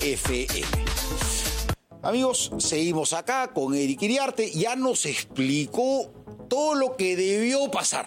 FM. Amigos, seguimos acá con Eric Iriarte. Ya nos explicó todo lo que debió pasar,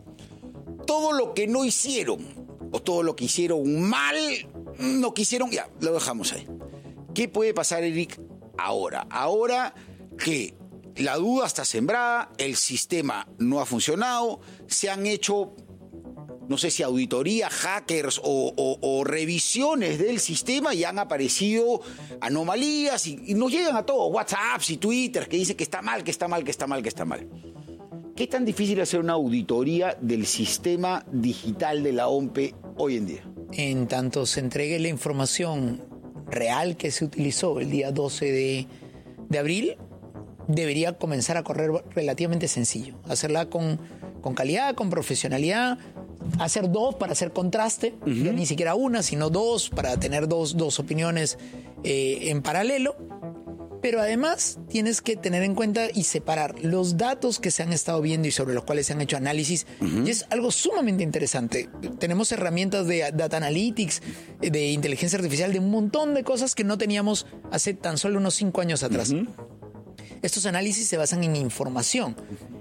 todo lo que no hicieron, o todo lo que hicieron mal, no quisieron, ya, lo dejamos ahí. ¿Qué puede pasar, Eric, ahora? Ahora que la duda está sembrada, el sistema no ha funcionado, se han hecho, no sé si auditoría, hackers o revisiones del sistema y han aparecido anomalías y nos llegan a todos, WhatsApps y Twitter que dice que está mal, que está mal, que está mal, que está mal. ¿Qué tan difícil es hacer una auditoría del sistema digital de la OMPE hoy en día? En tanto se entregue la información real que se utilizó el día 12 de abril, debería comenzar a correr relativamente sencillo. Hacerla con calidad, con profesionalidad, hacer dos para hacer contraste, ya ni siquiera una, sino dos, para tener dos opiniones en paralelo. Pero además tienes que tener en cuenta y separar los datos que se han estado viendo y sobre los cuales se han hecho análisis. Y es algo sumamente interesante. Tenemos herramientas de data analytics, de inteligencia artificial, de un montón de cosas que no teníamos hace tan solo unos 5 años atrás. Estos análisis se basan en información.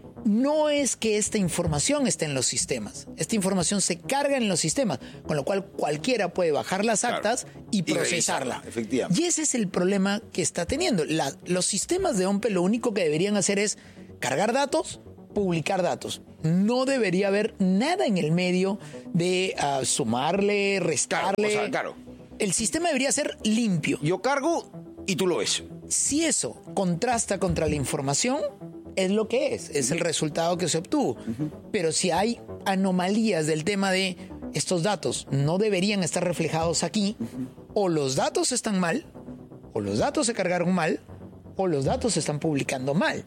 No es que esta información esté en los sistemas. Esta información se carga en los sistemas, con lo cual cualquiera puede bajar las actas y procesarla. Efectivamente. Y ese es el problema que está teniendo. Los sistemas de OMPE lo único que deberían hacer es cargar datos, publicar datos. No debería haber nada en el medio de sumarle, restarle. Claro. El sistema debería ser limpio. Yo cargo y tú lo ves. Si eso contrasta contra la información, es lo que es el resultado que se obtuvo. Pero si hay anomalías del tema de estos datos no deberían estar reflejados aquí, o los datos están mal, o los datos se cargaron mal, o los datos se están publicando mal.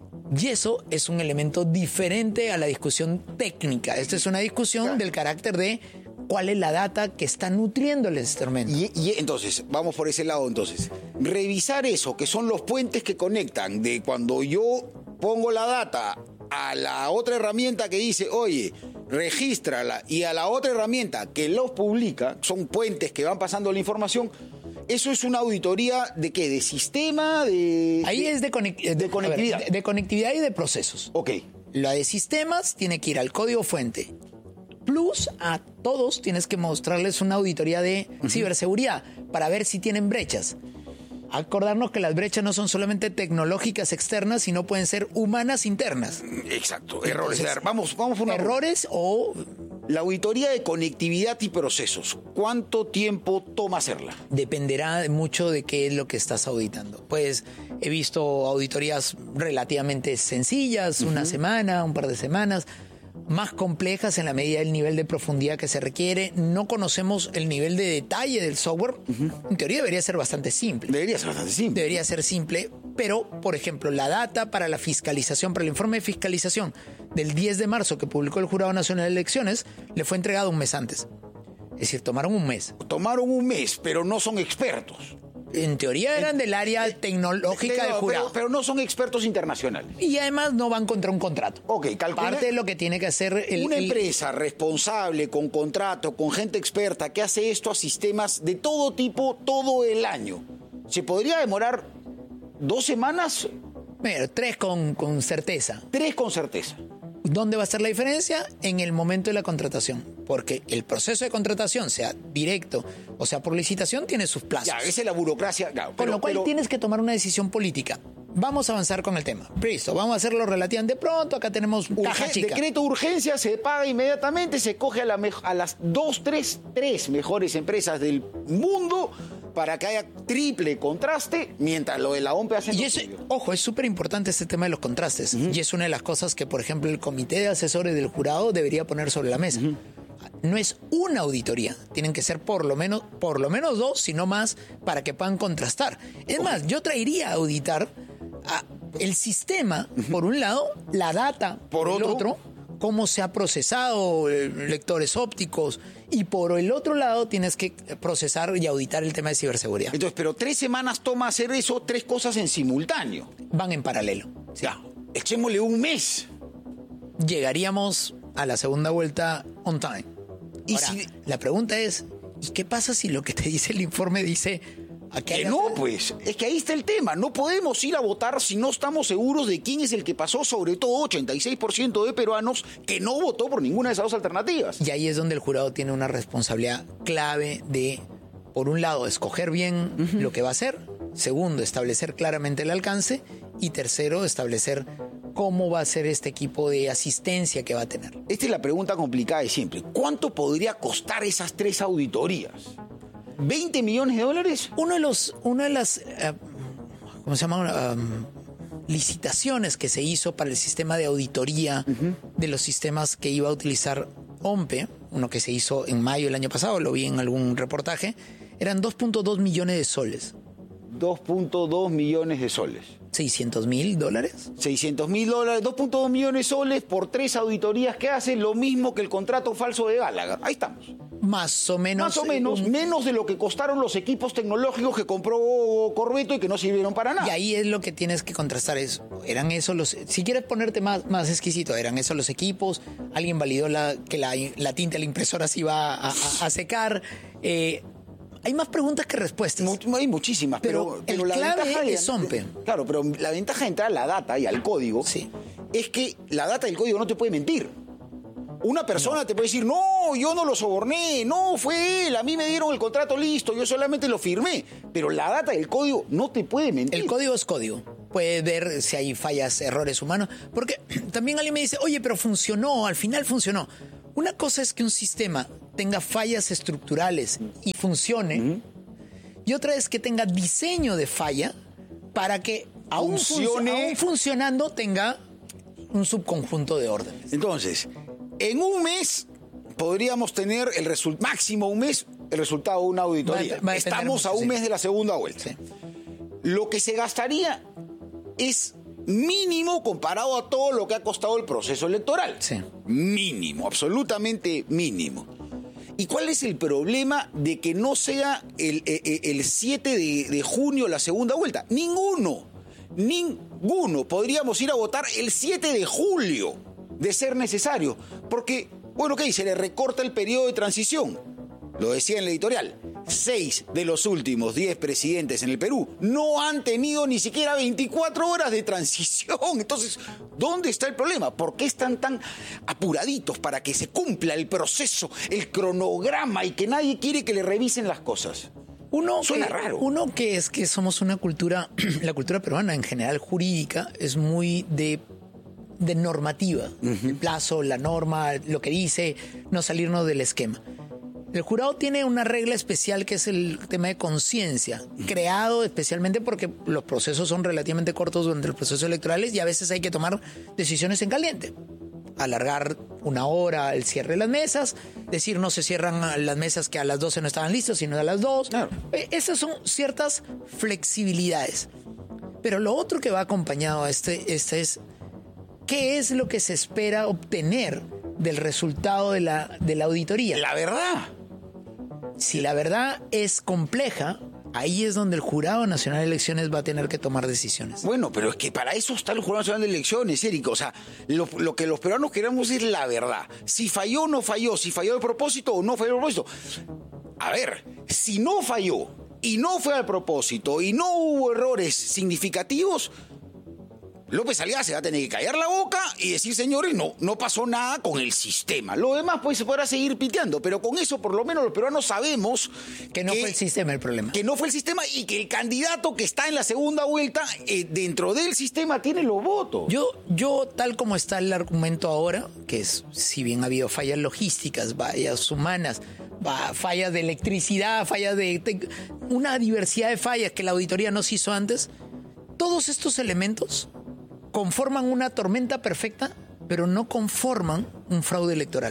Y eso es un elemento diferente a la discusión técnica. Esta es una discusión del carácter de cuál es la data que está nutriendo el instrumento. Y entonces, vamos por ese lado entonces. Revisar eso, que son los puentes que conectan de cuando yo pongo la data a la otra herramienta que dice, oye, regístrala, y a la otra herramienta que los publica, son puentes que van pasando la información. ¿Eso es una auditoría de qué? ¿De sistema? Ahí es de conectividad. De conectividad y de procesos. Ok. La de sistemas tiene que ir al código fuente. Plus, a todos tienes que mostrarles una auditoría de ciberseguridad para ver si tienen brechas. Acordarnos que las brechas no son solamente tecnológicas externas, sino pueden ser humanas internas. Exacto, errores. Entonces, vamos por una... Errores o... La auditoría de conectividad y procesos, ¿cuánto tiempo toma hacerla? Dependerá mucho de qué es lo que estás auditando. Pues he visto auditorías relativamente sencillas, una semana, un par de semanas, más complejas en la medida del nivel de profundidad que se requiere. No conocemos el nivel de detalle del software. En teoría debería ser bastante simple. Debería ser simple, pero, por ejemplo, la data para la fiscalización, para el informe de fiscalización del 10 de marzo que publicó el Jurado Nacional de Elecciones, le fue entregado un mes antes. Es decir, tomaron un mes. Tomaron un mes, pero no son expertos. En teoría eran del área tecnológica del jurado. Pero no son expertos internacionales. Y además no van contra un contrato. Ok, calcula. Parte de lo que tiene que hacer una empresa responsable, con contrato, con gente experta, que hace esto a sistemas de todo tipo, todo el año. ¿Se podría demorar 2 semanas? Pero 3 con certeza. 3 con certeza. ¿Dónde va a estar la diferencia? En el momento de la contratación. Porque el proceso de contratación, sea directo o sea por licitación, tiene sus plazos. Ya, esa es la burocracia. Claro, con lo cual tienes que tomar una decisión política. Vamos a avanzar con el tema. Listo, vamos a hacerlo relativamente pronto. Acá tenemos caja chica. Decreto de urgencia, se paga inmediatamente, se coge a las 3 mejores empresas del mundo para que haya triple contraste, mientras lo de la OMPE hace... Y ojo, es súper importante este tema de los contrastes. Y es una de las cosas que, por ejemplo, el comité de asesores del jurado debería poner sobre la mesa. No es una auditoría, tienen que ser por lo menos 2, si no más, para que puedan contrastar. Es más, yo traería a auditar el sistema, por un lado, la data, por el otro, cómo se ha procesado lectores ópticos, y por el otro lado tienes que procesar y auditar el tema de ciberseguridad. Entonces, pero 3 semanas toma hacer eso, 3 cosas en simultáneo. Van en paralelo. Ya, echémosle un mes. Llegaríamos a la segunda vuelta on time. Ahora, la pregunta es, ¿y qué pasa si lo que te dice el informe dice Que no, pues. Es que ahí está el tema. No podemos ir a votar si no estamos seguros de quién es el que pasó, sobre todo 86% de peruanos que no votó por ninguna de esas dos alternativas. Y ahí es donde el jurado tiene una responsabilidad clave de, por un lado, escoger bien lo que va a hacer. Segundo, establecer claramente el alcance. Y tercero, establecer cómo va a ser este equipo de asistencia que va a tener. Esta es la pregunta complicada de siempre. ¿Cuánto podría costar esas 3 auditorías? ¿20 millones de dólares? Una de las ¿cómo se llama? Licitaciones que se hizo para el sistema de auditoría de los sistemas que iba a utilizar OMPE, uno que se hizo en mayo del año pasado, lo vi en algún reportaje, eran 2.2 millones de soles. 2.2 millones de soles. ¿$600,000? $600,000, 2.2 millones de soles por 3 auditorías que hacen lo mismo que el contrato falso de Gallagher. Ahí estamos. Más o menos. Menos de lo que costaron los equipos tecnológicos que compró Corbeto y que no sirvieron para nada. Y ahí es lo que tienes que contrastar. Eran esos los. Si quieres ponerte más exquisito, eran esos los equipos. Alguien validó que la tinta de la impresora se iba a secar. Hay más preguntas que respuestas. Hay muchísimas, pero el la clave ventaja es OMPE. Claro, pero la ventaja de entrar a la data y al código es que la data y el código no te puede mentir. Una persona te puede decir, no, yo no lo soborné, no, fue él, a mí me dieron el contrato listo, yo solamente lo firmé. Pero la data y el código no te puede mentir. El código es código. Puede ver si hay fallas, errores humanos. Porque también alguien me dice, oye, pero funcionó, al final funcionó. Una cosa es que un sistema tenga fallas estructurales y funcione, y otra es que tenga diseño de falla para que aún funcionando tenga un subconjunto de órdenes. Entonces, en un mes podríamos tener máximo un mes, el resultado de una auditoría. Estamos a un mes de la segunda vuelta. Sí. Lo que se gastaría es mínimo comparado a todo lo que ha costado el proceso electoral. Sí. Mínimo, absolutamente mínimo. ¿Y cuál es el problema de que no sea el 7 de junio la segunda vuelta? Ninguno. Podríamos ir a votar el 7 de julio, de ser necesario. Porque, bueno, ¿qué? Se le recorta el periodo de transición. Lo decía en el editorial. 6 de los últimos 10 presidentes en el Perú no han tenido ni siquiera 24 horas de transición. Entonces, ¿dónde está el problema? ¿Por qué están tan apuraditos para que se cumpla el proceso, el cronograma y que nadie quiere que le revisen las cosas? Suena raro. Uno que es que somos una cultura, la cultura peruana en general jurídica es muy de normativa. El plazo, la norma, lo que dice, no salirnos del esquema. El jurado tiene una regla especial que es el tema de conciencia, creado especialmente porque los procesos son relativamente cortos durante los procesos electorales y a veces hay que tomar decisiones en caliente. Alargar 1 hora el cierre de las mesas, decir no se cierran las mesas que a las 12 no estaban listas, sino a las 2. Claro. Esas son ciertas flexibilidades. Pero lo otro que va acompañado a este es ¿qué es lo que se espera obtener del resultado de la auditoría? La verdad. Si la verdad es compleja, ahí es donde el Jurado Nacional de Elecciones va a tener que tomar decisiones. Bueno, pero es que para eso está el Jurado Nacional de Elecciones, Eric. O sea, lo que los peruanos queremos es la verdad. Si falló o no falló, si falló el propósito o no falló el propósito. A ver, si no falló y no fue al propósito y no hubo errores significativos, López Aliaga se va a tener que callar la boca y decir, señores, no pasó nada con el sistema. Lo demás pues se podrá seguir piteando, pero con eso por lo menos los peruanos sabemos que no fue el sistema el problema. Que no fue el sistema y que el candidato que está en la segunda vuelta dentro del sistema tiene los votos. Yo tal como está el argumento ahora, que es, si bien ha habido fallas logísticas, fallas humanas, fallas de electricidad, fallas de una diversidad de fallas que la auditoría no se hizo antes, todos estos elementos conforman una tormenta perfecta, pero no conforman un fraude electoral.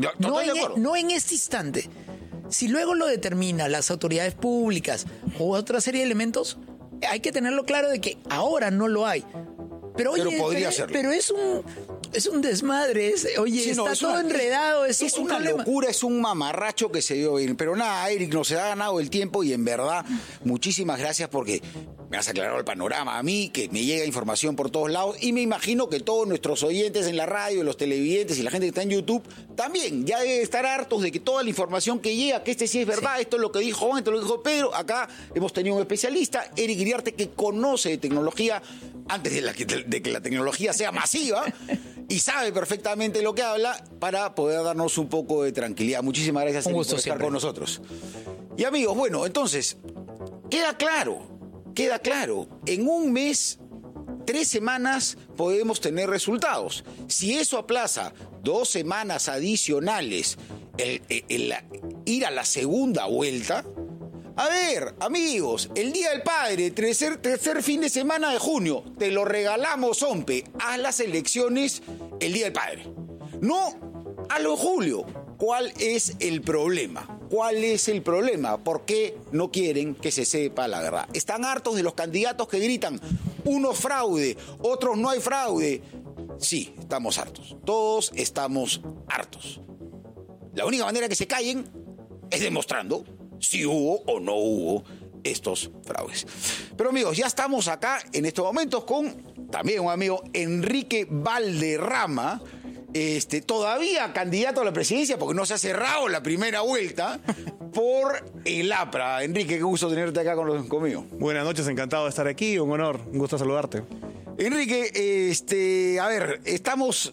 No en este instante. Si luego lo determinan las autoridades públicas u otra serie de elementos, hay que tenerlo claro de que ahora no lo hay. Pero podría serlo. Pero es Es un desmadre, oye, sí, está todo enredado, es una problema. Locura, es un mamarracho que se dio bien. Pero nada, Eric, nos ha ganado el tiempo y en verdad, muchísimas gracias porque me has aclarado el panorama a mí, que me llega información por todos lados y me imagino que todos nuestros oyentes en la radio, los televidentes y la gente que está en YouTube también ya deben estar hartos de que toda la información que llega, que sí es verdad, sí. Esto es lo que dijo Juan, esto es lo que dijo Pedro. Acá hemos tenido un especialista, Eric Iriarte, que conoce de tecnología antes de que la tecnología sea masiva y sabe perfectamente lo que habla para poder darnos un poco de tranquilidad. Muchísimas gracias, Eric, por estar con nosotros. Y amigos, bueno, entonces, queda claro, en un mes, 3 semanas podemos tener resultados. Si eso aplaza 2 semanas adicionales, ir a la segunda vuelta. A ver, amigos, el Día del Padre, tercer fin de semana de junio, te lo regalamos, Ompe. Haz las elecciones el Día del Padre. No a lo de julio. ¿Cuál es el problema? ¿Por qué no quieren que se sepa la verdad? Están hartos de los candidatos que gritan, unos fraude, otros no hay fraude. Sí, estamos hartos. Todos estamos hartos. La única manera que se callen es demostrando si hubo o no hubo estos fraudes. Pero amigos, ya estamos acá en estos momentos con también un amigo, Enrique Valderrama, todavía candidato a la presidencia porque no se ha cerrado la primera vuelta por el APRA. Enrique, qué gusto tenerte acá conmigo. Buenas noches, encantado de estar aquí, un honor, un gusto saludarte. Enrique, a ver, estamos...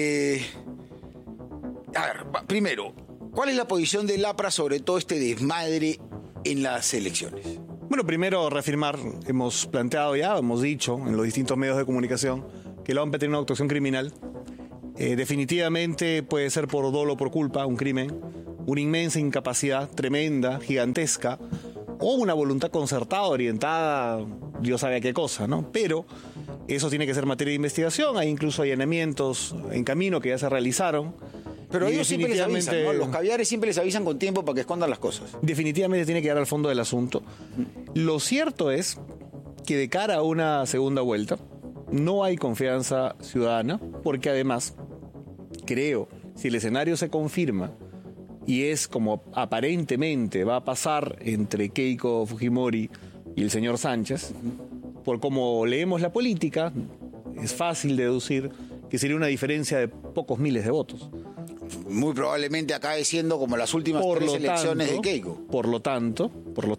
primero, ¿cuál es la posición del APRA sobre todo este desmadre en las elecciones? Bueno, primero reafirmar, hemos planteado ya, hemos dicho en los distintos medios de comunicación que la OMP tiene una actuación criminal. Definitivamente puede ser por dolo o por culpa, un crimen, una inmensa incapacidad, tremenda, gigantesca, o una voluntad concertada, orientada, Dios sabe a qué cosa, ¿no? Pero eso tiene que ser materia de investigación, hay incluso allanamientos en camino que ya se realizaron. Pero ellos siempre les avisan, ¿no? Los caviares siempre les avisan con tiempo para que escondan las cosas. Definitivamente tiene que llegar al fondo del asunto. Lo cierto es que de cara a una segunda vuelta no hay confianza ciudadana, porque además, creo, si el escenario se confirma y es como aparentemente va a pasar entre Keiko Fujimori y el señor Sánchez, por como leemos la política, es fácil deducir que sería una diferencia de pocos miles de votos. Muy probablemente acabe siendo como las últimas 3 elecciones de Keiko. Por lo tanto,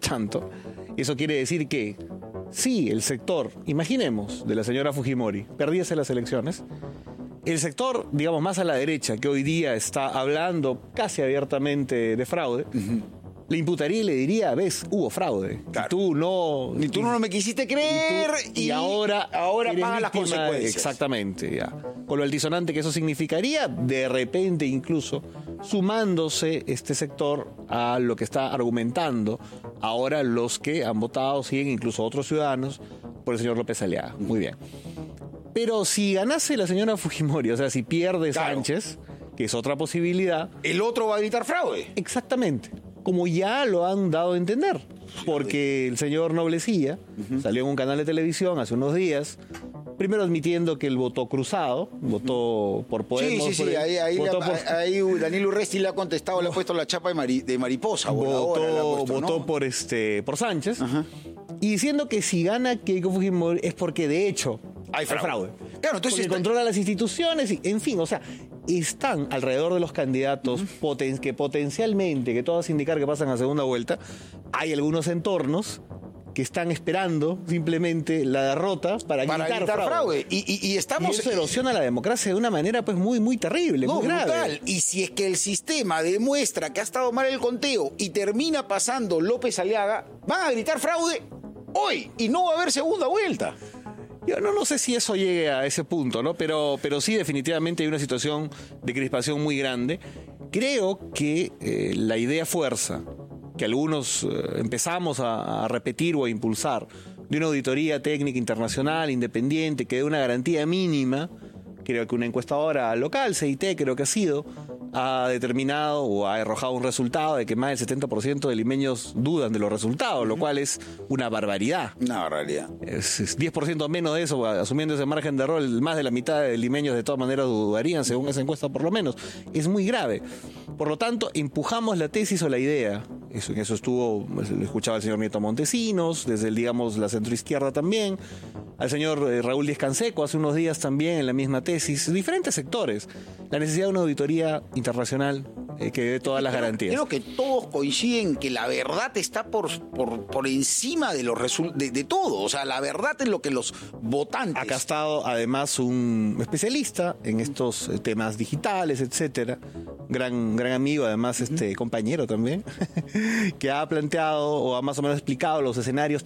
eso quiere decir que si el sector, imaginemos, de la señora Fujimori perdiese las elecciones, el sector, digamos, más a la derecha, que hoy día está hablando casi abiertamente de fraude, le imputaría y le diría, ves, hubo fraude. Claro. Tú no me quisiste creer y ahora pagas las consecuencias. Exactamente, ya. Con lo altisonante que eso significaría, de repente incluso sumándose este sector a lo que está argumentando ahora los que han votado, siguen incluso otros ciudadanos, por el señor López Aliaga. Muy bien. Pero si ganase la señora Fujimori, o sea, si pierde Sánchez, que es otra posibilidad... El otro va a gritar fraude. Exactamente. Como ya lo han dado a entender. Porque el señor Noblecilla salió en un canal de televisión hace unos días, primero admitiendo que él votó cruzado, votó por Podemos. Sí. Ahí Daniel Urresti le ha contestado, le ha puesto la chapa de mariposa. Votó por Sánchez. Y diciendo que si gana Keiko Fujimori es porque de hecho hay fraude. Claro, entonces porque controla las instituciones y, en fin, o sea, están alrededor de los candidatos que potencialmente, que todas indicar que pasan a segunda vuelta, hay algunos entornos que están esperando simplemente la derrota para gritar fraude. Y eso erosiona la democracia de una manera pues muy terrible, muy grave. Brutal. Y si es que el sistema demuestra que ha estado mal el conteo y termina pasando López Aliaga, van a gritar fraude hoy y no va a haber segunda vuelta. Yo no sé si eso llegue a ese punto, ¿no? Pero sí, definitivamente hay una situación de crispación muy grande. Creo que la idea fuerza, que algunos empezamos a repetir o a impulsar, de una auditoría técnica internacional, independiente, que dé una garantía mínima, creo que una encuestadora local, CIT, creo que ha sido ha determinado o ha arrojado un resultado de que más del 70% de limeños dudan de los resultados, lo cual es una barbaridad. Una barbaridad. Es 10% menos de eso, asumiendo ese margen de error, más de la mitad de limeños de todas maneras dudarían, según esa encuesta por lo menos. Es muy grave. Por lo tanto, empujamos la tesis o la idea. En eso estuvo, lo escuchaba el señor Nieto Montesinos, desde digamos, la centroizquierda también, al señor Raúl Díez Canseco hace unos días también en la misma tesis, diferentes sectores. La necesidad de una auditoría internacional que dé todas las garantías. Creo que todos coinciden que la verdad está por encima de de todo. O sea, la verdad es lo que los votantes... Acá ha estado además un especialista en estos temas digitales, etcétera. Gran amigo, además compañero también, que ha planteado o ha más o menos explicado los escenarios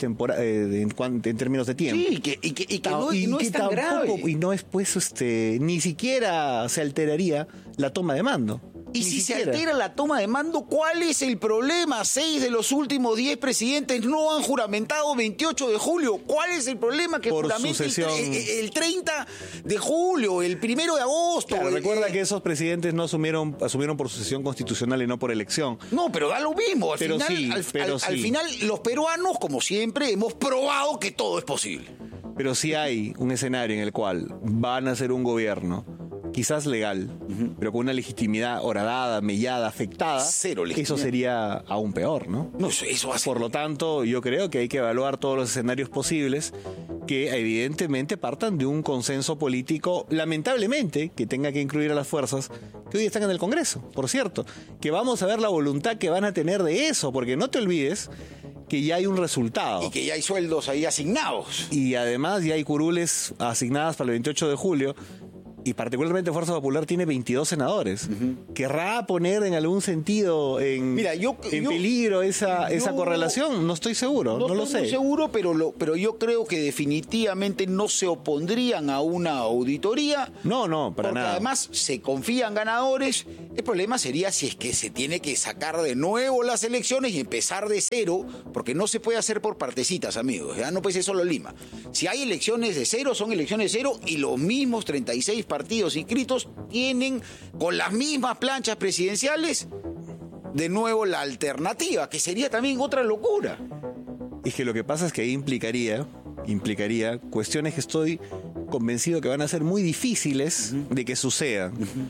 en términos de tiempo. Sí, y que no es tan grave. Y no es pues ni siquiera se alteraría la toma de mando. Y si se altera la toma de mando, ¿cuál es el problema? 6 de los últimos 10 presidentes no han juramentado 28 de julio. ¿Cuál es el problema que juramenten el 30 de julio, el 1 de agosto? Claro, recuerda que esos presidentes no asumieron por sucesión constitucional y no por elección. No, pero da lo mismo. Al final, los peruanos, como siempre, hemos probado que todo es posible. Pero si hay un escenario en el cual van a hacer un gobierno quizás legal, pero con una legitimidad horadada, mellada, afectada, eso sería aún peor, ¿no? No, eso va a ser... Por lo tanto, yo creo que hay que evaluar todos los escenarios posibles que evidentemente partan de un consenso político, lamentablemente, que tenga que incluir a las fuerzas que hoy están en el Congreso, por cierto, que vamos a ver la voluntad que van a tener de eso, porque no te olvides que ya hay un resultado. Y que ya hay sueldos ahí asignados. Y además ya hay curules asignadas para el 28 de julio, y particularmente Fuerza Popular tiene 22 senadores. ¿Querrá poner en algún sentido en peligro esa correlación? No estoy seguro, no lo sé. No estoy seguro, pero yo creo que definitivamente no se opondrían a una auditoría. No, para porque nada. Además se confían ganadores. El problema sería si es que se tiene que sacar de nuevo las elecciones y empezar de cero, porque no se puede hacer por partecitas, amigos. Ya no puede ser solo Lima. Si hay elecciones de cero, son elecciones de cero, y los mismos 36 partidos inscritos tienen con las mismas planchas presidenciales de nuevo la alternativa, que sería también otra locura. Es que lo que pasa es que ahí implicaría cuestiones que estoy convencido que van a ser muy difíciles de que sucedan.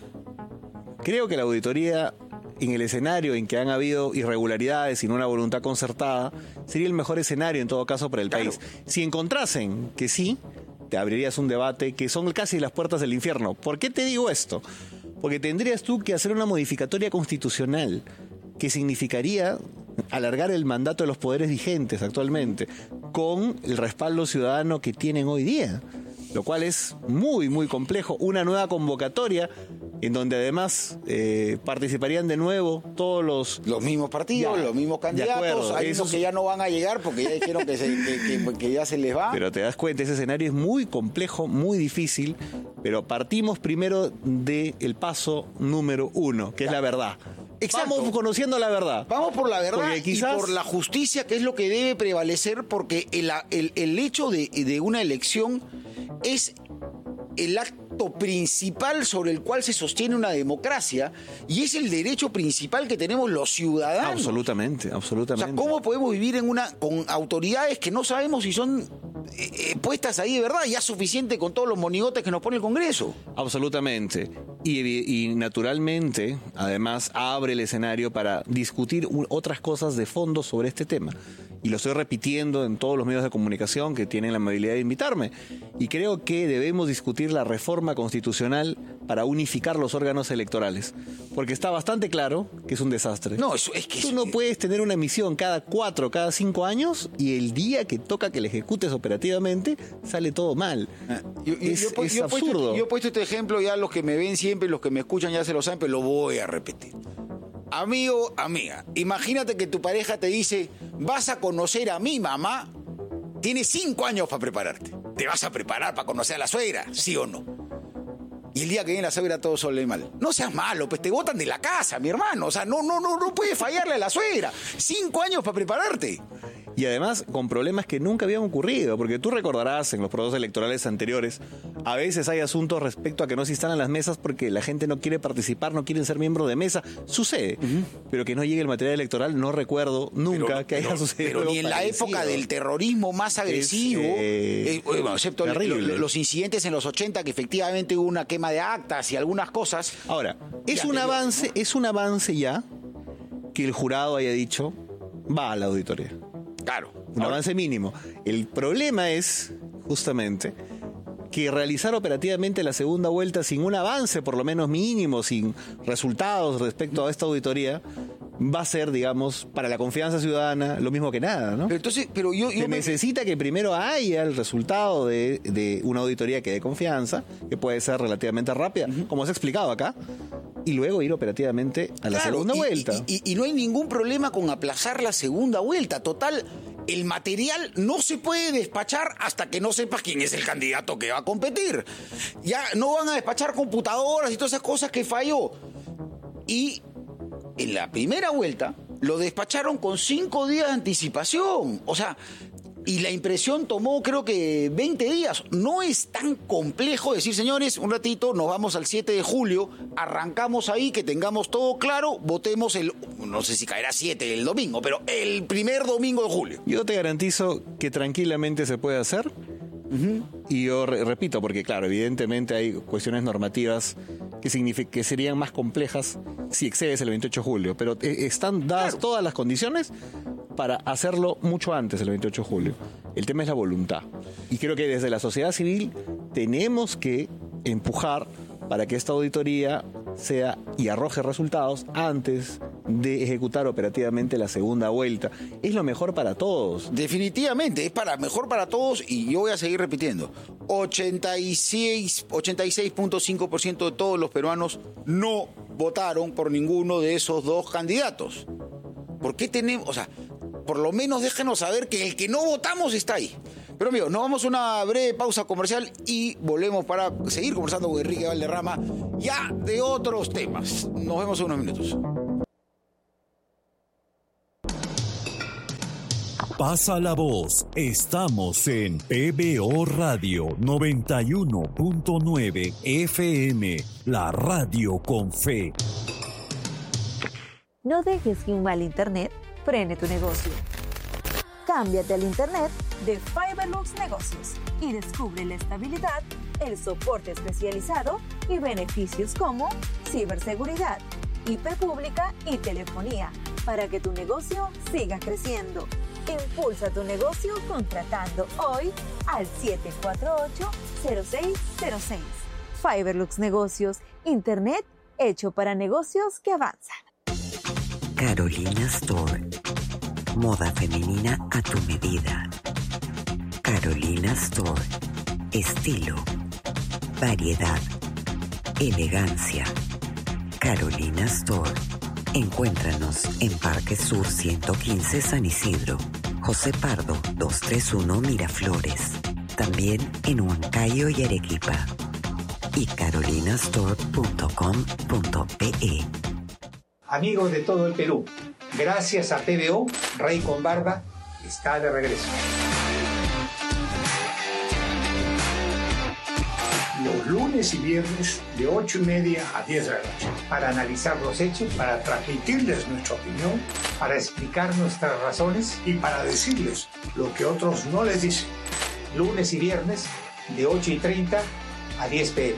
Creo que la auditoría, en el escenario en que han habido irregularidades sin una voluntad concertada, sería el mejor escenario en todo caso para el país. Si encontrasen que sí, te abrirías un debate que son casi las puertas del infierno. ¿Por qué te digo esto? Porque tendrías tú que hacer una modificatoria constitucional que significaría alargar el mandato de los poderes vigentes actualmente con el respaldo ciudadano que tienen hoy día, lo cual es muy, muy complejo. Una nueva convocatoria en donde además participarían de nuevo todos los mismos partidos, los mismos candidatos. Hay unos que ya no van a llegar porque ya dijeron que ya se les va. Pero te das cuenta, ese escenario es muy complejo, muy difícil, pero partimos primero del paso número 1, que es la verdad. Exacto. Vamos conociendo la verdad. Vamos por la verdad quizás... y por la justicia, que es lo que debe prevalecer, porque el hecho de una elección es el acto principal sobre el cual se sostiene una democracia, y es el derecho principal que tenemos los ciudadanos. Absolutamente. O sea, ¿cómo podemos vivir con autoridades que no sabemos si son puestas ahí de verdad? Ya es suficiente con todos los monigotes que nos pone el Congreso. Absolutamente. Y naturalmente, además, abre el escenario para discutir otras cosas de fondo sobre este tema. Y lo estoy repitiendo en todos los medios de comunicación que tienen la amabilidad de invitarme. Y creo que debemos discutir la reforma constitucional para unificar los órganos electorales. Porque está bastante claro que es un desastre. No, es que... Tú no puedes tener una emisión cada 4, cada 5 años y el día que toca que la ejecutes operativamente sale todo mal. Es absurdo. Yo he puesto este ejemplo, ya los que me ven siempre, los que me escuchan ya se lo saben, pero lo voy a repetir. Amigo, amiga, imagínate que tu pareja te dice: vas a conocer a mi mamá, tienes 5 años para prepararte. ¿Te vas a preparar para conocer a la suegra? ¿Sí o no? Y el día que viene la suegra todo sale mal. No seas malo, pues te botan de la casa, mi hermano. O sea, no puedes fallarle a la suegra. 5 años para prepararte. Y además con problemas que nunca habían ocurrido, porque tú recordarás en los procesos electorales anteriores, a veces hay asuntos respecto a que no se instalan las mesas porque la gente no quiere participar, no quiere ser miembro de mesa. Sucede, pero que no llegue el material electoral, no recuerdo nunca que haya sucedido. Pero ni en la época del terrorismo más agresivo, excepto los incidentes en los 80, que efectivamente hubo una quema de actas y algunas cosas. Ahora, es un avance ya que el jurado haya dicho, va a la auditoría. Claro. Un avance mínimo. El problema es, justamente, que realizar operativamente la segunda vuelta sin un avance, por lo menos mínimo, sin resultados respecto a esta auditoría, va a ser, digamos, para la confianza ciudadana, lo mismo que nada, ¿no? Pero entonces, yo necesita que primero haya el resultado de una auditoría que dé confianza, que puede ser relativamente rápida, como se ha explicado acá, y luego ir operativamente a la segunda vuelta. Y no hay ningún problema con aplazar la segunda vuelta. Total, el material no se puede despachar hasta que no sepas quién es el candidato que va a competir. Ya no van a despachar computadoras y todas esas cosas que falló. Y en la primera vuelta lo despacharon con 5 días de anticipación. O sea, y la impresión tomó creo que 20 días. No es tan complejo decir, señores, un ratito, nos vamos al 7 de julio, arrancamos ahí, que tengamos todo claro, votemos no sé si caerá 7 el domingo, pero el primer domingo de julio. Yo te garantizo que tranquilamente se puede hacer. Y yo repito, porque claro, evidentemente hay cuestiones normativas que serían más complejas si excedes el 28 de julio, pero están dadas todas las condiciones para hacerlo mucho antes del 28 de julio. El tema es la voluntad. Y creo que desde la sociedad civil tenemos que empujar para que esta auditoría sea y arroje resultados antes de ejecutar operativamente la segunda vuelta. Es lo mejor para todos. Definitivamente, es mejor para todos, y yo voy a seguir repitiendo. 86.5% de todos los peruanos no votaron por ninguno de esos dos candidatos. ¿Por qué tenemos...? O sea, por lo menos déjenos saber que el que no votamos está ahí. Pero amigos, nos vamos a una breve pausa comercial y volvemos para seguir conversando con Enrique Valderrama ya de otros temas. Nos vemos en unos minutos. Pasa la voz. Estamos en PBO Radio 91.9 FM, la radio con fe. No dejes que un mal internet frene tu negocio. Cámbiate al internet de Fiberlux Negocios y descubre la estabilidad, el soporte especializado y beneficios como ciberseguridad, IP pública y telefonía para que tu negocio siga creciendo. Impulsa tu negocio contratando hoy al 748-0606. Fiberlux Negocios, internet hecho para negocios que avanzan. Carolina Store. Moda femenina a tu medida. Carolina Store. Estilo, variedad, elegancia. Carolina Store. Encuéntranos en Parque Sur 115 San Isidro, José Pardo 231 Miraflores. También en Huancayo y Arequipa. Y carolinastore.com.pe. Amigos de todo el Perú, gracias a PBO, Rey con Barba está de regreso. Los lunes y viernes de 8:30 a 10 de la noche, para analizar los hechos, para transmitirles nuestra opinión, para explicar nuestras razones y para decirles lo que otros no les dicen. Lunes y viernes de 8:30 a 10 p.m.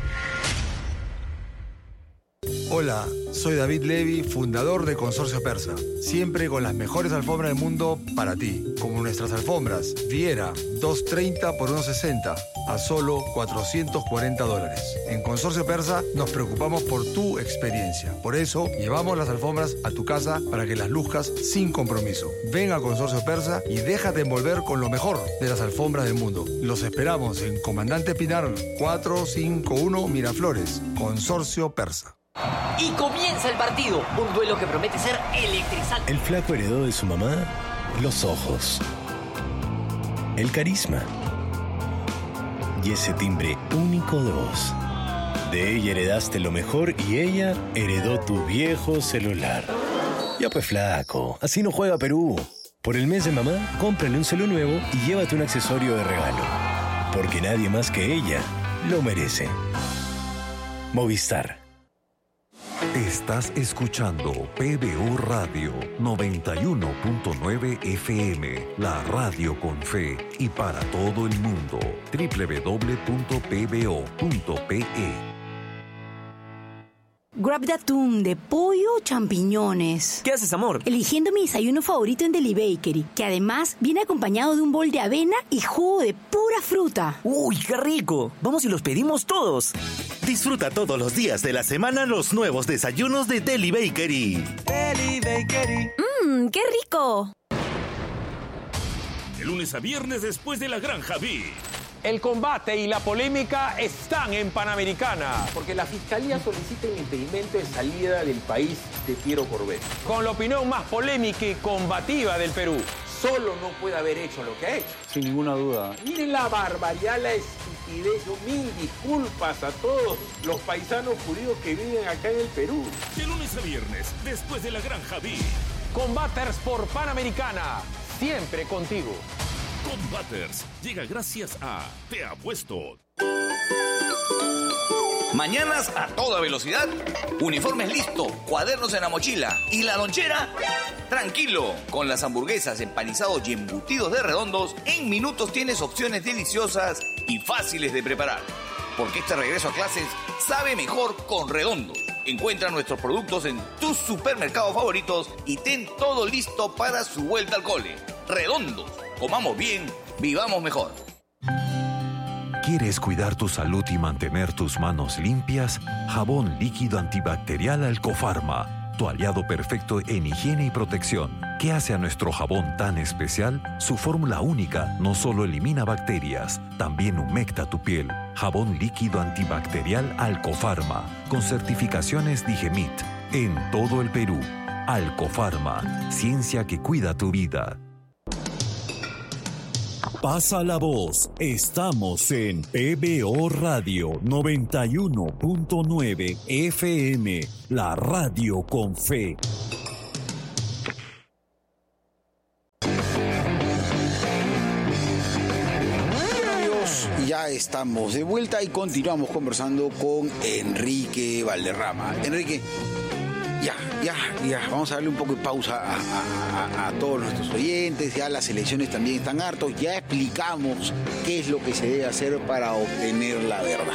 Hola, soy David Levy, fundador de Consorcio Persa. Siempre con las mejores alfombras del mundo para ti. Como nuestras alfombras Viera, 230 por 160, a solo $440. En Consorcio Persa nos preocupamos por tu experiencia. Por eso, llevamos las alfombras a tu casa para que las luzcas sin compromiso. Ven a Consorcio Persa y déjate envolver con lo mejor de las alfombras del mundo. Los esperamos en Comandante Pinar 451 Miraflores. Consorcio Persa. Y comienza el partido, un duelo que promete ser electrizante. El flaco heredó de su mamá los ojos, el carisma y ese timbre único de voz. De ella heredaste lo mejor y ella heredó tu viejo celular. Ya pues flaco, así no juega Perú. Por el mes de mamá, cómprale un celu nuevo y llévate un accesorio de regalo. Porque nadie más que ella lo merece. Movistar. Estás escuchando PBO Radio 91.9 FM, la radio con fe y para todo el mundo. www.pbo.pe. Grab de atún, de pollo o champiñones. ¿Qué haces, amor? Eligiendo mi desayuno favorito en Deli Bakery, que además viene acompañado de un bol de avena y jugo de pura fruta. ¡Uy, qué rico! Vamos y los pedimos todos. Disfruta todos los días de la semana los nuevos desayunos de Deli Bakery. Deli Bakery. ¡Qué rico! De lunes a viernes después de la Granja B. El combate y la polémica están en Panamericana. Porque la Fiscalía solicita el impedimento de salida del país de Piero Corbet. Con la opinión más polémica y combativa del Perú. Solo no puede haber hecho lo que ha hecho. Sin ninguna duda. Miren la barbaridad, la estupidez. Yo mil disculpas a todos los paisanos judíos que viven acá en el Perú. De lunes a viernes, después de la Granja B. Combaters por Panamericana. Siempre contigo. Combaters llega gracias a Te Apuesto. Mañanas a toda velocidad, uniformes listo, cuadernos en la mochila y la lonchera. Tranquilo, con las hamburguesas, empanizados y embutidos de Redondos, en minutos tienes opciones deliciosas y fáciles de preparar. Porque este regreso a clases sabe mejor con Redondos. Encuentra nuestros productos en tus supermercados favoritos y ten todo listo para su vuelta al cole. Redondos, comamos bien, vivamos mejor. ¿Quieres cuidar tu salud y mantener tus manos limpias? Jabón líquido antibacterial Alcofarma, tu aliado perfecto en higiene y protección. ¿Qué hace a nuestro jabón tan especial? Su fórmula única no solo elimina bacterias, también humecta tu piel. Jabón líquido antibacterial Alcofarma, con certificaciones Digemit, en todo el Perú. Alcofarma, ciencia que cuida tu vida. Pasa la voz. Estamos en PBO Radio 91.9 FM, la radio con fe. Amigos, ya estamos de vuelta y continuamos conversando con Enrique Valderrama. Enrique, ya, vamos a darle un poco de pausa a todos nuestros oyentes. Ya las elecciones también están hartos. Ya explicamos qué es lo que se debe hacer para obtener la verdad.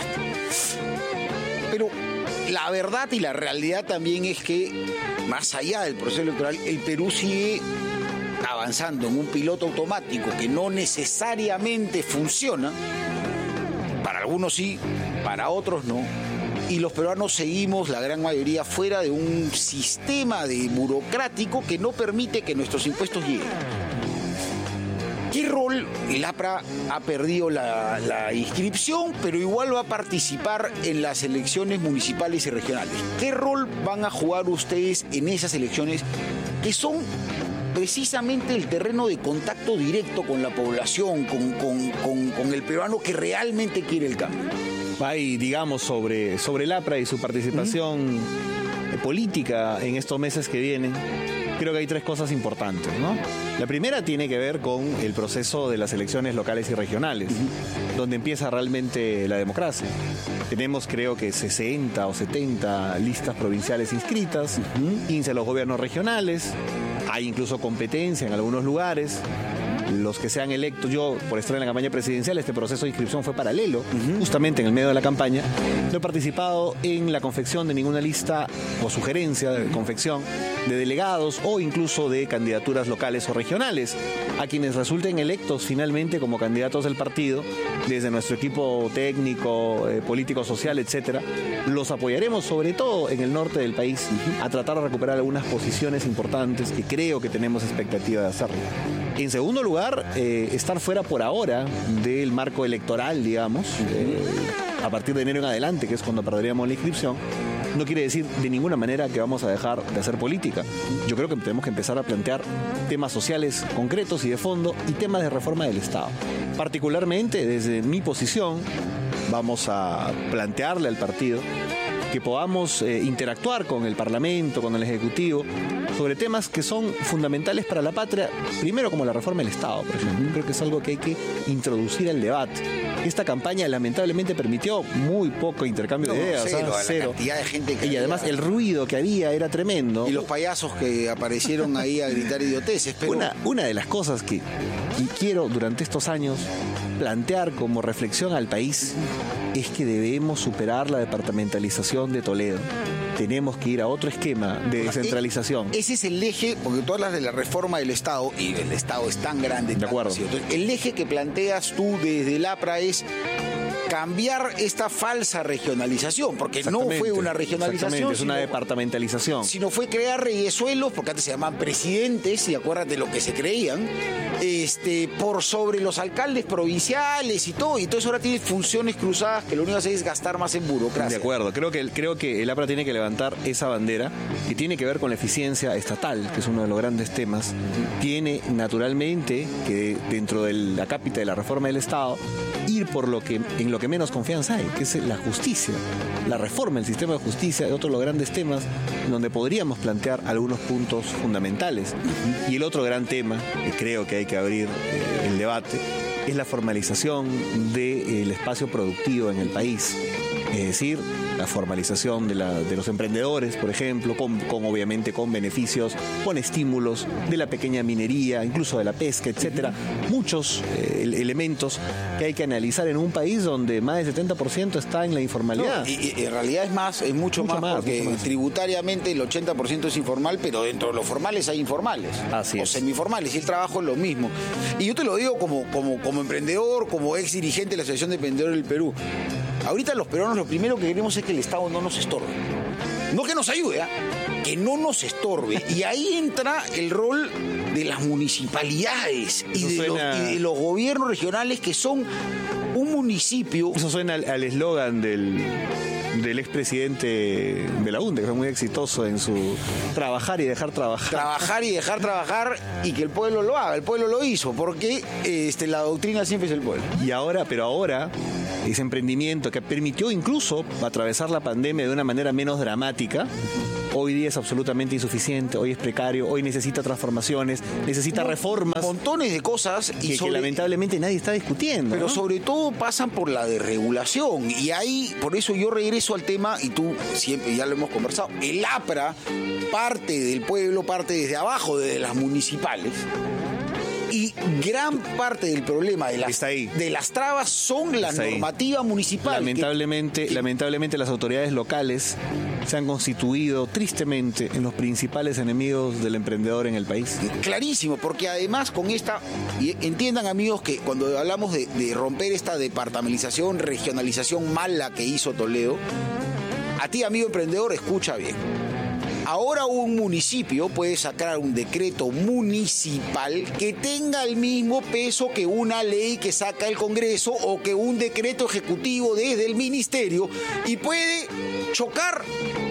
Pero la verdad y la realidad también es que, más allá del proceso electoral, el Perú sigue avanzando en un piloto automático que no necesariamente funciona. Para algunos sí, para otros no. Y los peruanos seguimos, la gran mayoría, fuera de un sistema burocrático que no permite que nuestros impuestos lleguen. ¿Qué rol? El APRA ha perdido la inscripción, pero igual va a participar en las elecciones municipales y regionales. ¿Qué rol van a jugar ustedes en esas elecciones que son precisamente el terreno de contacto directo con la población, con el peruano que realmente quiere el cambio? Hay, digamos, sobre el APRA y su participación política en estos meses que vienen, creo que hay tres cosas importantes, ¿no? La primera tiene que ver con el proceso de las elecciones locales y regionales, donde empieza realmente la democracia. Tenemos, creo que 60 o 70 listas provinciales inscritas, 15 de los gobiernos regionales, hay incluso competencia en algunos lugares. Los que sean electos, yo por estar en la campaña presidencial, este proceso de inscripción fue paralelo, justamente en el medio de la campaña. No he participado en la confección de ninguna lista o sugerencia de confección de delegados o incluso de candidaturas locales o regionales. A quienes resulten electos finalmente como candidatos del partido, desde nuestro equipo técnico, político, social, etcétera, los apoyaremos sobre todo en el norte del país a tratar de recuperar algunas posiciones importantes que creo que tenemos expectativa de hacerlo. En segundo lugar, estar fuera por ahora del marco electoral, digamos, a partir de enero en adelante, que es cuando perderíamos la inscripción, no quiere decir de ninguna manera que vamos a dejar de hacer política. Yo creo que tenemos que empezar a plantear temas sociales concretos y de fondo y temas de reforma del Estado. Particularmente, desde mi posición, vamos a plantearle al partido que podamos interactuar con el Parlamento, con el Ejecutivo, sobre temas que son fundamentales para la patria, primero como la reforma del Estado, por ejemplo. Creo que es algo que hay que introducir al debate. Esta campaña lamentablemente permitió muy poco intercambio de ideas. Cero. La cantidad de gente que y además el ruido que había era tremendo. Y los payasos que aparecieron ahí a gritar idioteces. Pero... Una de las cosas que quiero durante estos años plantear como reflexión al país es que debemos superar la departamentalización de Toledo. Tenemos que ir a otro esquema de descentralización. Ese es el eje, porque tú hablas de la reforma del Estado, y el Estado es tan grande. De acuerdo. Entonces, el eje que planteas tú desde el APRA es cambiar esta falsa regionalización, porque no fue una regionalización, es una departamentalización. Sino fue crear reyesuelos, porque antes se llamaban presidentes, y acuérdate lo que se creían, por sobre los alcaldes provinciales y todo, y entonces ahora tiene funciones cruzadas que lo único que hace es gastar más en burocracia. De acuerdo, creo que el APRA tiene que levantar esa bandera, que tiene que ver con la eficiencia estatal, que es uno de los grandes temas. Tiene naturalmente que dentro de la cápita de la reforma del Estado ir por en lo que menos confianza hay, que es la justicia. La reforma del sistema de justicia es otro de los grandes temas donde podríamos plantear algunos puntos fundamentales. Y el otro gran tema, que creo que hay que abrir el debate, es la formalización del espacio productivo en el país. Es decir, la formalización de los emprendedores, por ejemplo, obviamente con beneficios, con estímulos de la pequeña minería, incluso de la pesca, etcétera. Muchos elementos que hay que analizar en un país donde más del 70% está en la informalidad. No, y en realidad es mucho más, porque tributariamente el 80% es informal, pero dentro de los formales hay informales. Así es. O semiformales, y el trabajo es lo mismo. Y yo te lo digo como emprendedor, como ex dirigente de la Asociación de Emprendedores del Perú. Ahorita los peruanos lo primero que queremos es que el Estado no nos estorbe. No que nos ayude, que no nos estorbe. Y ahí entra el rol de las municipalidades y de los gobiernos regionales, que son un municipio. Eso suena al eslogan del expresidente Belaúnde, que fue muy exitoso en su trabajar y dejar trabajar. Trabajar y dejar trabajar, y que el pueblo lo haga. El pueblo lo hizo, porque la doctrina siempre es el pueblo. Pero ahora ese emprendimiento que permitió incluso atravesar la pandemia de una manera menos dramática, hoy día es absolutamente insuficiente, hoy es precario, hoy necesita transformaciones, necesita reformas. Montones de cosas que lamentablemente nadie está discutiendo. Pero sobre todo pasan por la desregulación. Y ahí, por eso yo regreso al tema, y tú siempre, ya lo hemos conversado, el APRA parte del pueblo, parte desde abajo, desde las municipales. Y gran parte del problema de las trabas son la normativa municipal. Lamentablemente las autoridades locales se han constituido tristemente en los principales enemigos del emprendedor en el país. Clarísimo, porque además con esta, y entiendan amigos que cuando hablamos de romper esta departamentalización, regionalización mala que hizo Toledo, a ti amigo emprendedor, escucha bien. Ahora un municipio puede sacar un decreto municipal que tenga el mismo peso que una ley que saca el Congreso o que un decreto ejecutivo desde el ministerio, y puede chocar.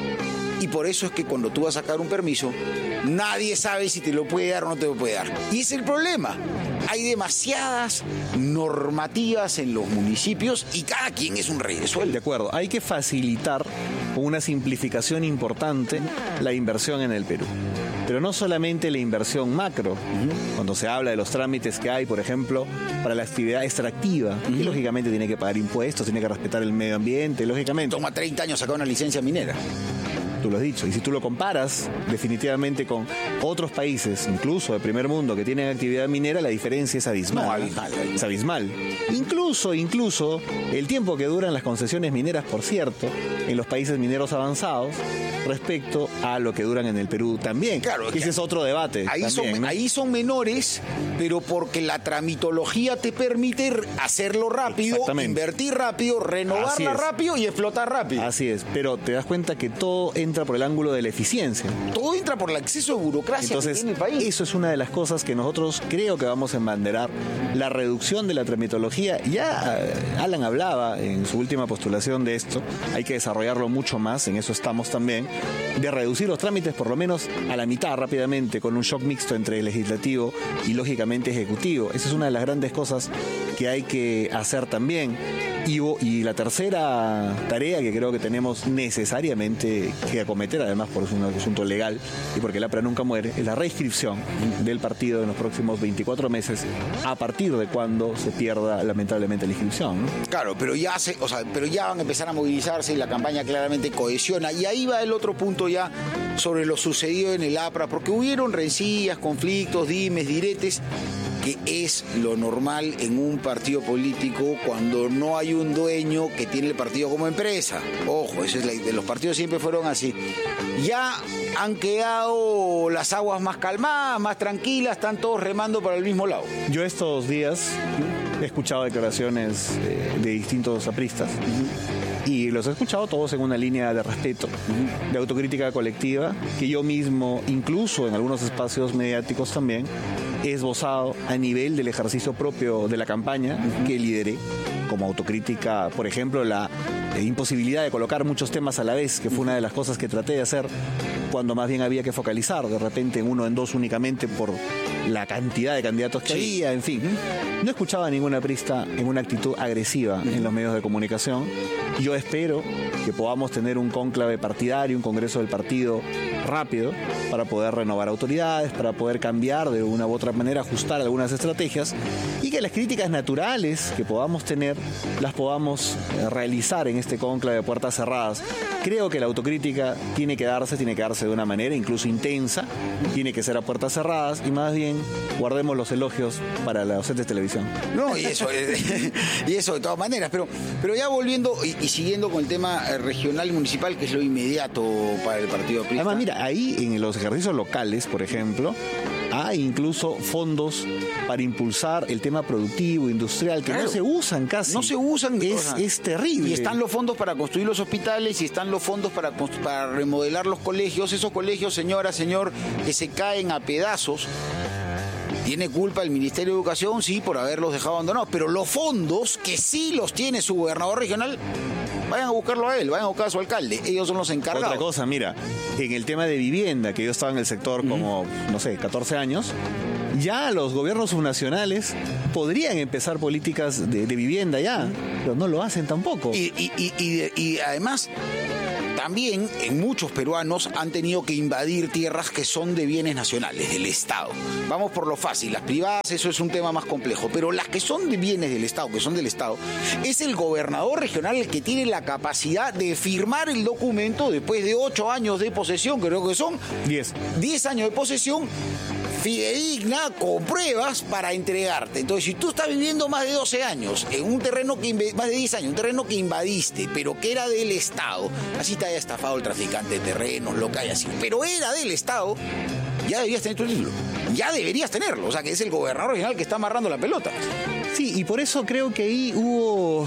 Y por eso es que cuando tú vas a sacar un permiso, nadie sabe si te lo puede dar o no te lo puede dar. Y es el problema. Hay demasiadas normativas en los municipios y cada quien es un rey de sueldo. De acuerdo, hay que facilitar con una simplificación importante la inversión en el Perú. Pero no solamente la inversión macro, cuando se habla de los trámites que hay, por ejemplo, para la actividad extractiva, que lógicamente tiene que pagar impuestos, tiene que respetar el medio ambiente, lógicamente. Toma 30 años sacar una licencia minera. Tú lo has dicho. Y si tú lo comparas definitivamente con otros países, incluso de primer mundo, que tienen actividad minera, la diferencia es abismal. Es abismal. Incluso el tiempo que duran las concesiones mineras, por cierto, en los países mineros avanzados, respecto a lo que duran en el Perú también. Claro, ese es otro debate. Ahí son menores, pero porque la tramitología te permite hacerlo rápido, invertir rápido, renovarla rápido y explotar rápido. Así es, pero te das cuenta que todo entra entra por el ángulo de la eficiencia. Todo entra por el exceso de burocracia. Entonces, que tiene el país. Eso es una de las cosas que nosotros creo que vamos a embanderar, la reducción de la tramitología. Ya Alan hablaba en su última postulación de esto, hay que desarrollarlo mucho más, en eso estamos también, de reducir los trámites por lo menos a la mitad rápidamente, con un shock mixto entre el legislativo y lógicamente ejecutivo. Esa es una de las grandes cosas que hay que hacer también. Y la tercera tarea que creo que tenemos necesariamente que acometer, además por un asunto legal y porque el APRA nunca muere, es la reinscripción del partido en los próximos 24 meses, a partir de cuando se pierda lamentablemente la inscripción, ¿no? Claro, pero ya van a empezar a movilizarse y la campaña claramente cohesiona. Y ahí va el otro punto ya sobre lo sucedido en el APRA, porque hubieron rencillas, conflictos, dimes, diretes, que es lo normal en un partido político cuando no hay un dueño que tiene el partido como empresa. Ojo, eso es los partidos siempre fueron así. Ya han quedado las aguas más calmadas, más tranquilas, están todos remando para el mismo lado. Yo estos días he escuchado declaraciones de distintos apristas. Y los he escuchado todos en una línea de respeto, de autocrítica colectiva, que yo mismo, incluso en algunos espacios mediáticos también, he esbozado a nivel del ejercicio propio de la campaña que lideré, como autocrítica, por ejemplo, la imposibilidad de colocar muchos temas a la vez, que fue una de las cosas que traté de hacer cuando más bien había que focalizar de repente en uno, en dos únicamente por la cantidad de candidatos que había, en fin. No escuchaba a ningún aprista en una actitud agresiva en los medios de comunicación. Yo espero que podamos tener un cónclave partidario, un congreso del partido rápido, para poder renovar autoridades, para poder cambiar de una u otra manera, ajustar algunas estrategias, y que las críticas naturales que podamos tener las podamos realizar en este cónclave de puertas cerradas. Creo que la autocrítica tiene que darse de una manera incluso intensa, tiene que ser a puertas cerradas, y más bien guardemos los elogios para los entes de televisión. No, y eso de todas maneras, pero ya volviendo y siguiendo con el tema regional y municipal, que es lo inmediato para el partido aprista. Además, mira, ahí en los ejercicios locales, por ejemplo, hay incluso fondos para impulsar el tema productivo, industrial, que no se usan casi. No se usan. Es terrible. Y están los fondos para construir los hospitales, y están los fondos para remodelar los colegios. Esos colegios, señora, señor, que se caen a pedazos. ¿Tiene culpa el Ministerio de Educación? Sí, por haberlos dejado abandonados. Pero los fondos, que sí los tiene su gobernador regional, vayan a buscarlo a él, vayan a buscar a su alcalde. Ellos son los encargados. Otra cosa, mira, en el tema de vivienda, que yo estaba en el sector como, 14 años, ya los gobiernos subnacionales podrían empezar políticas de vivienda ya, pero no lo hacen tampoco. Y además, también en muchos peruanos han tenido que invadir tierras que son de bienes nacionales, del Estado. Vamos por lo fácil, las privadas, eso es un tema más complejo, pero las que son de bienes del Estado, que son del Estado, es el gobernador regional el que tiene la capacidad de firmar el documento después de 8 años de posesión, creo que son 10 años de posesión, fidedigna, con pruebas para entregarte. Entonces, si tú estás viviendo más de 12 años en un terreno más de 10 años, un terreno que invadiste, pero que era del Estado, así te haya estafado el traficante de terrenos, lo que haya sido, pero era del Estado, ya deberías tener tu título. Ya deberías tenerlo. O sea, que es el gobernador regional que está amarrando la pelota. Sí, y por eso creo que ahí hubo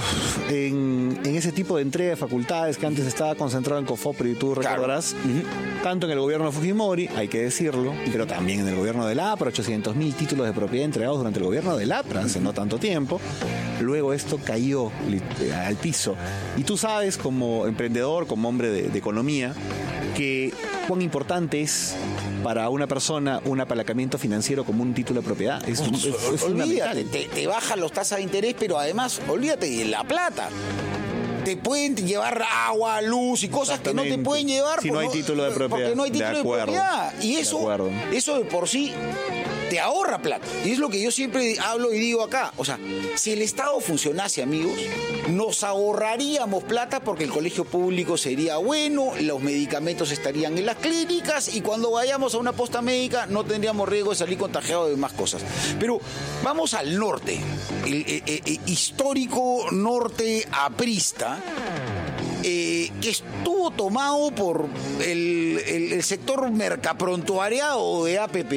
en ese tipo de entrega de facultades que antes estaba concentrado en COFOPRI, y tú recordarás, tanto en el gobierno de Fujimori, hay que decirlo, pero también en el gobierno del APRA, 800.000 títulos de propiedad entregados durante el gobierno del APRA hace no tanto tiempo. Luego esto cayó al piso. Y tú sabes, como emprendedor, como hombre de economía, que cuán importante es para una persona un apalancamiento financiero como un título de propiedad. Es olvídate, te bajan los tasas de interés, pero además, olvídate de la plata. Te pueden llevar agua, luz y cosas que no te pueden llevar si no hay título de propiedad. Porque no hay título de propiedad. Y eso de por sí te ahorra plata. Y es lo que yo siempre hablo y digo acá. O sea, si el Estado funcionase, amigos, nos ahorraríamos plata porque el colegio público sería bueno, los medicamentos estarían en las clínicas y cuando vayamos a una posta médica no tendríamos riesgo de salir contagiados de más cosas. Pero vamos al norte, el histórico norte aprista, que estuvo tomado por el sector mercaprontuariado de APP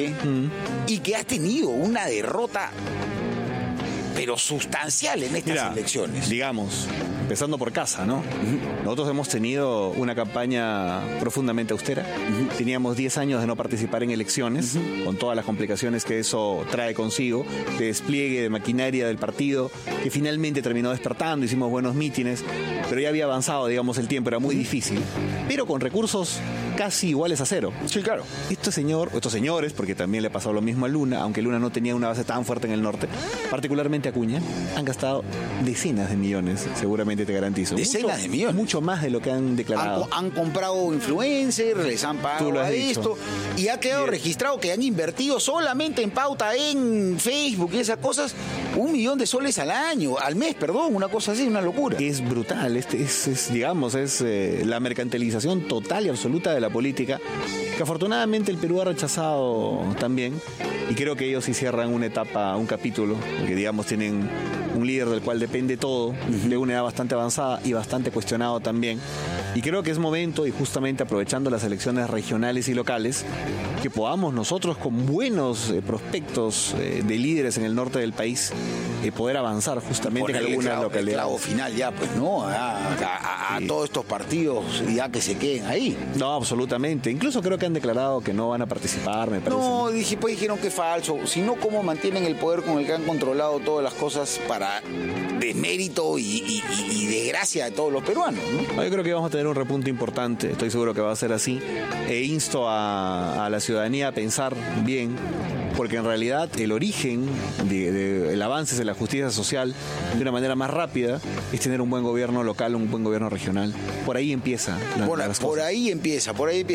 y que ha tenido una derrota pero sustancial en estas elecciones. Digamos, empezando por casa, ¿no? Nosotros hemos tenido una campaña profundamente austera. Teníamos 10 años de no participar en elecciones, con todas las complicaciones que eso trae consigo, de despliegue de maquinaria del partido, que finalmente terminó despertando, hicimos buenos mítines, pero ya había avanzado, digamos, el tiempo, era muy difícil, pero con recursos casi iguales a cero. Sí, claro. Estos señores, porque también le pasó lo mismo a Luna, aunque Luna no tenía una base tan fuerte en el norte, particularmente Acuña, han gastado decenas de millones, seguramente te garantizo. Decenas de millones. Mucho más de lo que han declarado. Han comprado influencers, les han pagado a esto, y ha quedado registrado que han invertido solamente en pauta en Facebook y esas cosas, $1 millón al mes, una cosa así, una locura. Es brutal, es la mercantilización total y absoluta de la política, que afortunadamente el Perú ha rechazado también, y creo que ellos sí cierran una etapa, un capítulo, porque digamos tienen un líder del cual depende todo, de una edad bastante avanzada y bastante cuestionado también, y creo que es momento, y justamente aprovechando las elecciones regionales y locales, que podamos nosotros con buenos prospectos de líderes en el norte del país poder avanzar justamente en algunas localidades. El clavo final ya, pues, ¿no? A todos estos partidos ya que se queden ahí. No, absolutamente. Incluso creo que han declarado que no van a participar, me parece. No, pues dijeron que es falso. Si no, ¿cómo mantienen el poder con el que han controlado todas las cosas para desmérito y desgracia de todos los peruanos, ¿no? Yo creo que vamos a tener un repunte importante, estoy seguro que va a ser así. E insto a la ciudadanía a pensar bien, porque en realidad el origen del avance de la justicia social de una manera más rápida es tener un buen gobierno local, un buen gobierno regional. Por ahí empieza. Por ahí empieza.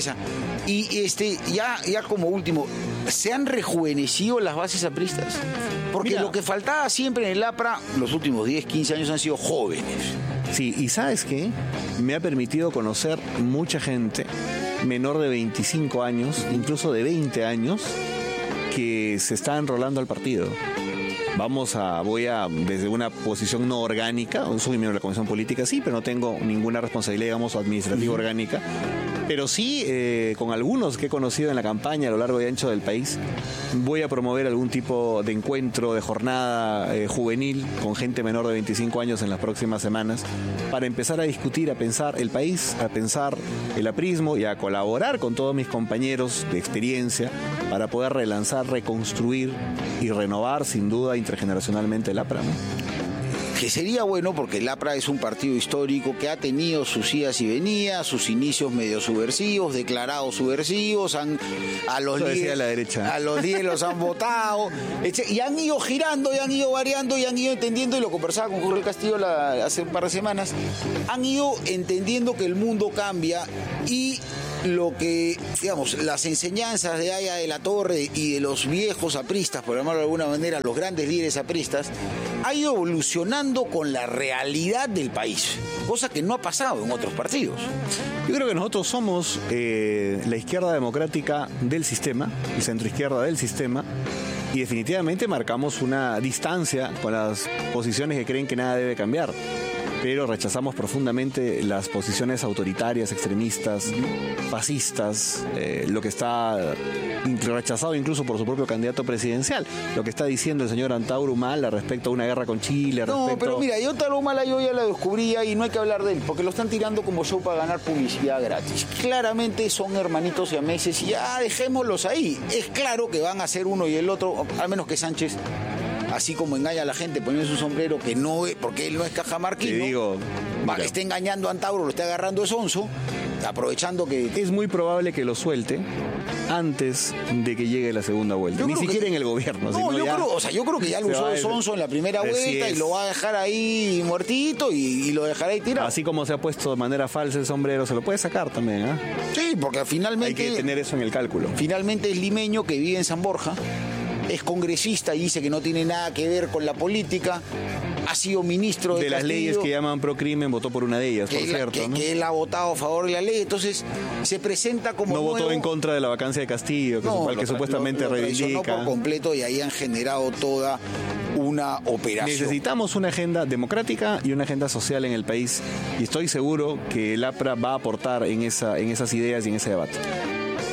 Y ya como último, ¿se han rejuvenecido las bases apristas? Porque lo que faltaba siempre en el APRA los últimos 10, 15 años han sido jóvenes. Sí, y ¿sabes qué? Me ha permitido conocer mucha gente menor de 25 años, incluso de 20 años, que se está enrolando al partido. Voy a, desde una posición no orgánica, soy miembro de la Comisión Política, sí, pero no tengo ninguna responsabilidad, digamos, administrativa orgánica, pero sí, con algunos que he conocido en la campaña a lo largo y ancho del país, voy a promover algún tipo de encuentro, de jornada juvenil con gente menor de 25 años en las próximas semanas, para empezar a discutir, a pensar el país, a pensar el aprismo y a colaborar con todos mis compañeros de experiencia para poder relanzar, reconstruir y renovar sin duda intergeneracionalmente el APRA, ¿no? Que sería bueno porque el APRA es un partido histórico que ha tenido sus idas y venidas, sus inicios medio subversivos, declarados subversivos, a los líderes los han votado, y han ido girando, y han ido variando, y han ido entendiendo, y lo conversaba con Jorge Castillo hace un par de semanas, han ido entendiendo que el mundo cambia y lo que, digamos, las enseñanzas de Aya de la Torre y de los viejos apristas, por llamarlo de alguna manera, los grandes líderes apristas, ha ido evolucionando con la realidad del país, cosa que no ha pasado en otros partidos. Yo creo que nosotros somos la izquierda democrática del sistema, el centroizquierda del sistema, y definitivamente marcamos una distancia con las posiciones que creen que nada debe cambiar. Pero rechazamos profundamente las posiciones autoritarias, extremistas, fascistas, lo que está rechazado incluso por su propio candidato presidencial, lo que está diciendo el señor Antauro Humala respecto a una guerra con Chile. No, pero mira, yo Antauro Humala yo ya la descubría y no hay que hablar de él, porque lo están tirando como show para ganar publicidad gratis. Claramente son hermanitos siameses y ya dejémoslos ahí. Es claro que van a ser uno y el otro, al menos que Sánchez, así como engaña a la gente poniendo su sombrero, que no es, porque él no es cajamarquino, está engañando a Antauro, lo está agarrando de sonso, aprovechando que... Es muy probable que lo suelte antes de que llegue la segunda vuelta. Ni siquiera en el gobierno. No, yo creo que ya lo usó de sonso en la primera vuelta y lo va a dejar ahí muertito y lo dejará ahí tirado. Así como se ha puesto de manera falsa el sombrero, se lo puede sacar también, ¿eh? Sí, porque finalmente... Hay que tener eso en el cálculo. Finalmente es limeño que vive en San Borja, es congresista y dice que no tiene nada que ver con la política, ha sido ministro de las leyes que llaman procrimen, votó por una de ellas, por cierto. Que él ha votado a favor de la ley, entonces se presenta como no nuevo. Votó en contra de la vacancia de Castillo, que supuestamente reivindica. Por completo y ahí han generado toda una operación. Necesitamos una agenda democrática y una agenda social en el país y estoy seguro que el APRA va a aportar en esas ideas y en ese debate.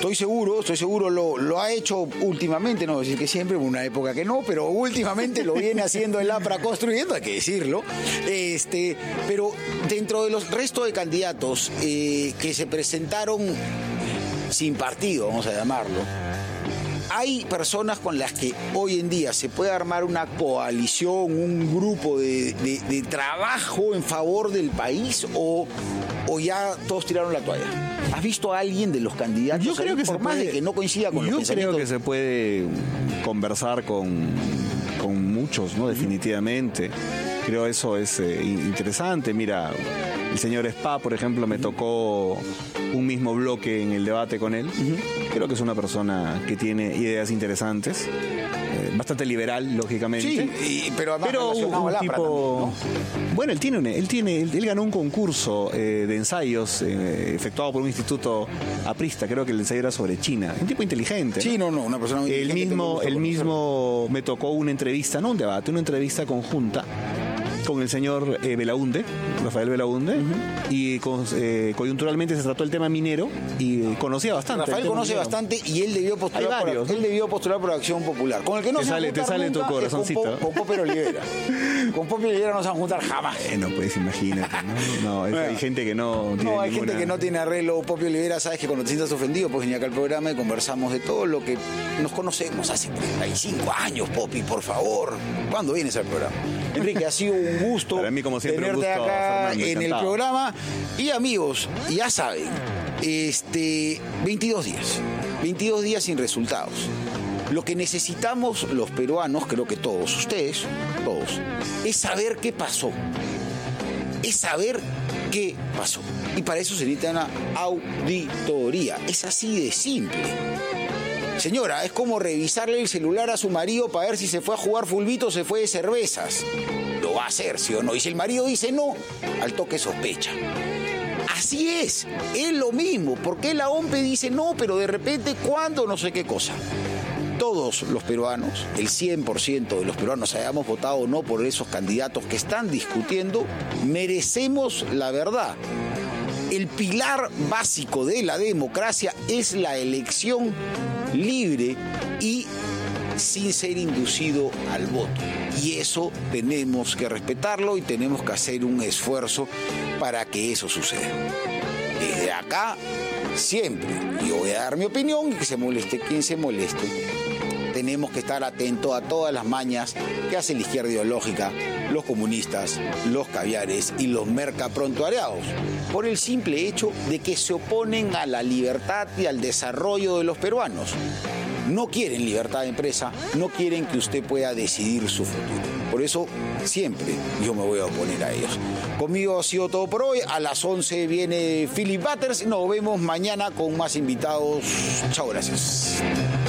Estoy seguro lo ha hecho últimamente, no voy a decir que siempre, en una época que no, pero últimamente lo viene haciendo el APRA construyendo, hay que decirlo. Pero dentro de los restos de candidatos que se presentaron sin partido, vamos a llamarlo, hay personas con las que hoy en día se puede armar una coalición, un grupo de trabajo en favor del país o ya todos tiraron la toalla. ¿Has visto a alguien de los candidatos? Yo creo que por más de que no coincida con los pensamientos. Yo creo que se puede conversar con muchos, ¿no? Definitivamente. Creo eso es interesante. Mira, el señor Spa, por ejemplo, me tocó un mismo bloque en el debate con él. Creo que es una persona que tiene ideas interesantes. Bastante liberal, lógicamente. Sí, pero además un tipo... También, ¿no? Bueno, él ganó un concurso de ensayos efectuado por un instituto aprista. Creo que el ensayo era sobre China. Un tipo inteligente. Sí, no, una persona muy inteligente. El mismo me tocó una entrevista, no un debate, una entrevista conjunta con el señor Belaunde, Rafael Belaunde, y coyunturalmente se trató el tema minero y conocía bastante. Rafael conoce bastante y él debió postular por Acción Popular. Con el que no te sale tu corazoncito. Con Popper Olivera. Con Popper Olivera no se van a juntar jamás. No puedes imagínate, ¿no? Hay gente que no tiene hay gente que no tiene arreglo. Popper Olivera, sabes que cuando te sientas ofendido, pues venía acá al programa y conversamos de todo lo que nos conocemos hace 35 años, Popi, por favor. ¿Cuándo vienes al programa? Enrique, ha sido un gusto para mí, como siempre, tenerte un gusto, acá Fernando, en el programa. Y amigos, ya saben, 22 días sin resultados. Lo que necesitamos los peruanos, creo que todos ustedes, es saber qué pasó. Y para eso se necesita una auditoría. Es así de simple. Señora, es como revisarle el celular a su marido para ver si se fue a jugar fulbito o se fue de cervezas. Lo va a hacer, ¿sí o no? Y si el marido dice no, al toque sospecha. Así es lo mismo. ¿Por qué la OMPE dice no, pero de repente cuándo no sé qué cosa? Todos los peruanos, el 100% de los peruanos, hayamos votado o no por esos candidatos que están discutiendo, merecemos la verdad. El pilar básico de la democracia es la elección libre y sin ser inducido al voto. Y eso tenemos que respetarlo y tenemos que hacer un esfuerzo para que eso suceda. Desde acá, siempre, yo voy a dar mi opinión y que se moleste quien se moleste. Tenemos que estar atentos a todas las mañas que hace la izquierda ideológica, los comunistas, los caviares y los mercaprontuariados, por el simple hecho de que se oponen a la libertad y al desarrollo de los peruanos. No quieren libertad de empresa, no quieren que usted pueda decidir su futuro. Por eso, siempre yo me voy a oponer a ellos. Conmigo ha sido todo por hoy. A las 11 viene Philip Butters. Nos vemos mañana con más invitados. Chao, gracias.